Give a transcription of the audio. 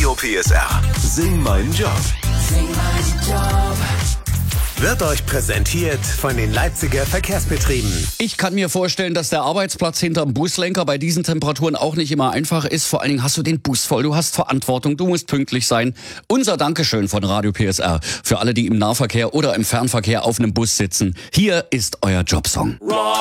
Radio PSR. Sing meinen Job. Sing meinen Job. Wird euch präsentiert von den Leipziger Verkehrsbetrieben. Ich kann mir vorstellen, dass der Arbeitsplatz hinterm Buslenker bei diesen Temperaturen auch nicht immer einfach ist. Vor allen Dingen hast du den Bus voll, du hast Verantwortung, du musst pünktlich sein. Unser Dankeschön von Radio PSR für alle, die im Nahverkehr oder im Fernverkehr auf einem Bus sitzen. Hier ist euer Jobsong.